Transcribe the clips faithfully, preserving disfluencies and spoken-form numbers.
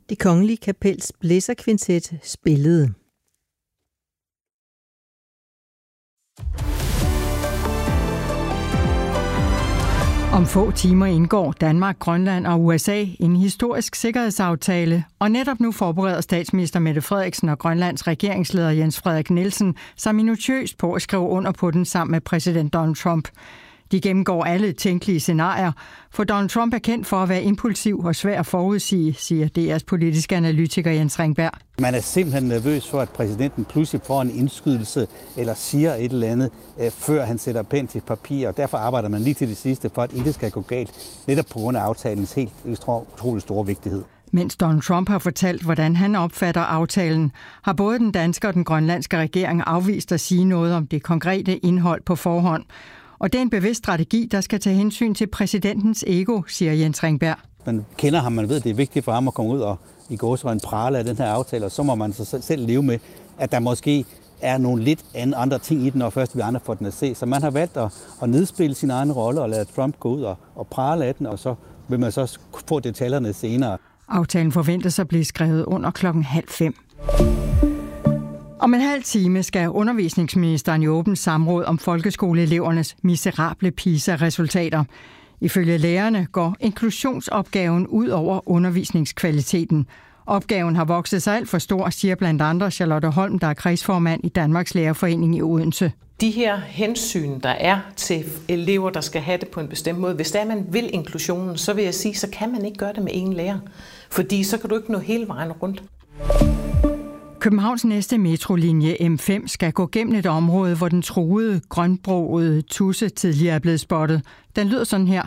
Det Kongelige Kapels blæserkvintet spillede. Om få timer indgår Danmark, Grønland og U S A en historisk sikkerhedsaftale, og netop nu forbereder statsminister Mette Frederiksen og Grønlands regeringsleder Jens Frederik Nielsen sig minutiøst på at skrive under på den sammen med præsident Donald Trump. De gennemgår alle tænkelige scenarier, for Donald Trump er kendt for at være impulsiv og svær at forudsige, siger D R's politiske analytiker Jens Ringberg. Man er simpelthen nervøs for, at præsidenten pludselig får en indskydelse eller siger et eller andet, øh, før han sætter pen til papir, og derfor arbejder man lige til det sidste for, at intet skal gå galt, netop på grund af aftalens helt utrolig store vigtighed. Mens Donald Trump har fortalt, hvordan han opfatter aftalen, har både den danske og den grønlandske regering afvist at sige noget om det konkrete indhold på forhånd. Og det er en bevidst strategi, der skal tage hensyn til præsidentens ego, siger Jens Ringberg. Man kender ham, man ved, at det er vigtigt for ham at komme ud og i gåseøjne prale af den her aftale, og så må man så selv leve med, at der måske er nogle lidt andre ting i den, og først vi andre får den at se. Så man har valgt at, at nedspille sin egen rolle og lade Trump gå ud og, og prale af den, og så vil man så få detaljerne senere. Aftalen forventes at blive skrevet under klokken halv fem. Om en halv time skal undervisningsministeren i åbent samråd om folkeskoleelevernes miserable PISA-resultater. Ifølge lærerne går inklusionsopgaven ud over undervisningskvaliteten. Opgaven har vokset sig alt for stor, siger blandt andre Charlotte Holm, der er kredsformand i Danmarks Lærerforening i Odense. De her hensyn, der er til elever, der skal have det på en bestemt måde, hvis der man vil inklusionen, så vil jeg sige, så kan man ikke gøre det med en lærer. Fordi så kan du ikke nå hele vejen rundt. Københavns næste metrolinje M fem skal gå gennem et område, hvor den truede, grønbrogede tudse tidligere er blevet spottet. Den lyder sådan her.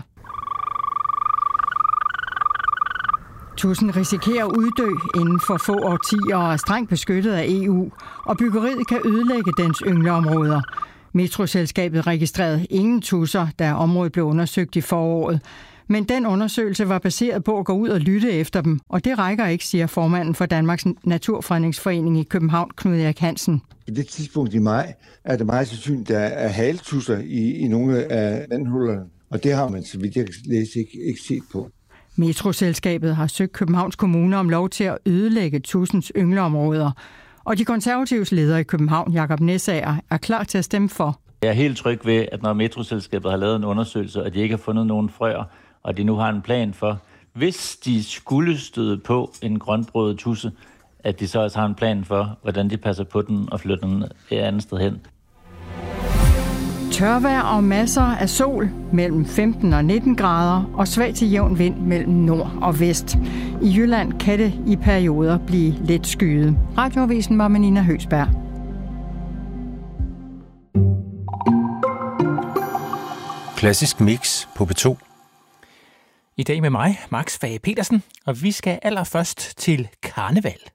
Tudsen risikerer at uddø inden for få årtier og er strengt beskyttet af E U, og byggeriet kan ødelægge dens yngleområder. Metroselskabet registrerede ingen tudser, da området blev undersøgt i foråret. Men den undersøgelse var baseret på at gå ud og lytte efter dem, og det rækker ikke, siger formanden for Danmarks Naturfredningsforening i København, Knud Erik Hansen. I det tidspunkt i maj er det meget sandsynligt, at der er haletusser i, i nogle af vandhullerne, og det har man, så vidt jeg kan læse, ikke, ikke set på. Metroselskabet har søgt Københavns Kommune om lov til at ødelægge tudsens yngleområder, og de konservatives leder i København, Jakob Næsager, er klar til at stemme for. Jeg er helt tryg ved, at når Metroselskabet har lavet en undersøgelse, og de ikke har fundet nogen frøer, og de nu har en plan for, hvis de skulle støde på en grønbrødet tudse, at de så også har en plan for, hvordan de passer på den og flytter den et andet sted hen. Tørvejr og masser af sol mellem femten og nitten grader og svag til jævn vind mellem nord og vest. I Jylland kan det i perioder blive lidt skyet. Radioavisen var med Nina Høgsberg. Klassisk mix på P to. I dag med mig, Max Fage Petersen, og vi skal allerførst til karneval.